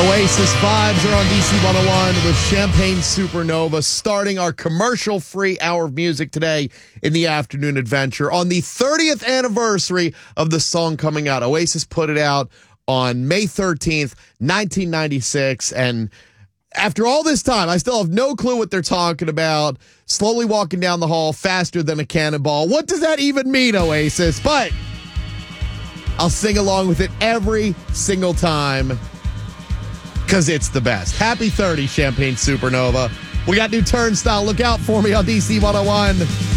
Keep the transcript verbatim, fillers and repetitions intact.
Oasis vibes are on D C one oh one with Champagne Supernova, starting our commercial-free hour of music today in the afternoon adventure on the thirtieth anniversary of the song coming out. Oasis put it out on May thirteenth, nineteen ninety-six, and after all this time, I still have no clue what they're talking about. Slowly walking down the hall faster than a cannonball. What does that even mean, Oasis? But I'll sing along with it every single time because it's the best. Happy thirty, Champagne Supernova. We got new Turnstile. Look out for me on D C one oh one.